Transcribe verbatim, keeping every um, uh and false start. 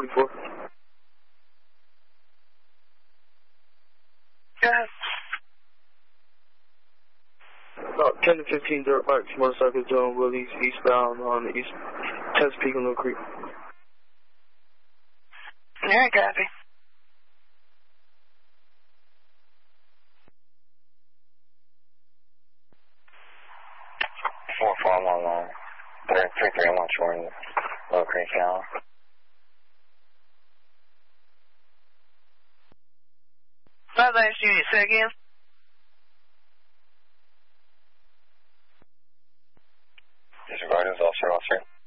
forty-four. Go ahead. About ten to fifteen dirt bikes, motorcycles doing Willie's eastbound on the east Chesapeake and Little Creek. Yeah, copy. four four one one, three three one twenty, Little Creek County. Five last unit, say again. Disregard is officer, officer.